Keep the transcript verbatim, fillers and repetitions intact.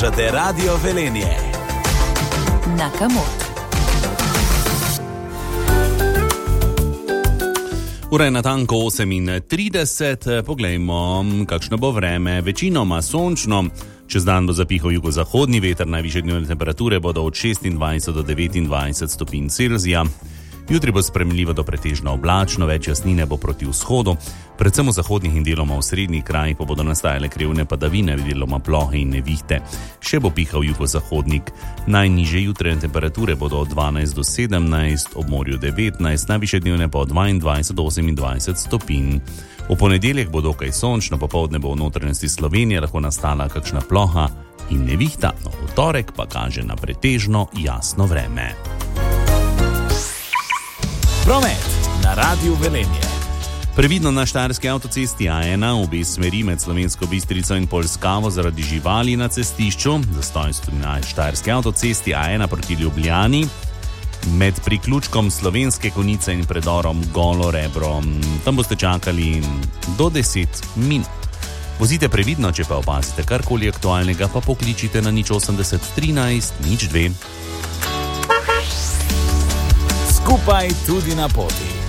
Poslušate Radio Velenje. Na Kamot. Ura je natanko osemintrideset, poglejmo, kakšno bo vreme. Večinoma sončno, čez dan bo zapihal jugozahodni veter, najvišje dnevne temperature bodo od šestindvajset do devetindvajset stopinj Celzija. Jutri bo sprejemljivo do pretežno oblačno, več jasnine bo proti vzhodu, predvsem v zahodnih in deloma v srednjih krajih pa bodo nastajale krevne padavine, deloma plohe in nevihte. Še bo pihal jugozahodnik. Najnižje jutranje temperature bodo od dvanajst do sedemnajst, ob morju devetnajst, najvišje dnevne pa od dvaindvajset do osemindvajset stopinj. V ponedeljek bo dokaj sončno, popoldne bo v notranjosti Slovenije lahko nastala kakšna ploha in nevihta, no v torek pa kaže na pretežno jasno vreme. Promet na Radiu Velenje. Previdno na štajerski avtocesti A ena, obe smeri med Slovensko Bistrico in Polskavo zaradi živali na cestišču. Zastoj na štajerski avtocesti A ena proti Ljubljani med priključkom Slovenske Konjice in predorom Golo Rebro. Tam boste čakali do deset minut. Vozite previdno, če pa opazite karkoli aktualnega, pa pokličite na nič osemdeset trinajst nič dve. Skupaj tudi na poti.